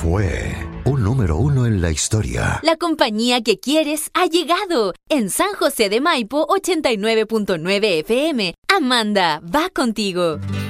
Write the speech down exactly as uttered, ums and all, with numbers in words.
fue un número uno en la historia. La compañía que quieres ha llegado. En San José de Maipo, ochenta y nueve punto nueve F M. Amanda, va contigo.